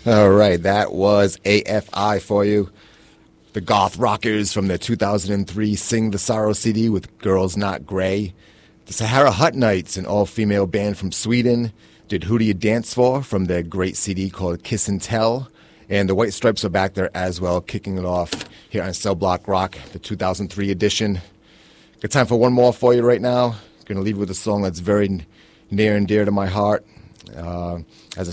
All right, that was AFI for you. The goth rockers from the 2003 Sing the Sorrow CD with Girls Not Grey. The Sahara Hut Nights, an all-female band from Sweden, did Who Do You Dance For from their great CD called Kiss and Tell. And the White Stripes are back there as well, kicking it off here on Cell Block Rock, the 2003 edition. Got time for one more for you right now. Going to leave you with a song that's very near and dear to my heart. As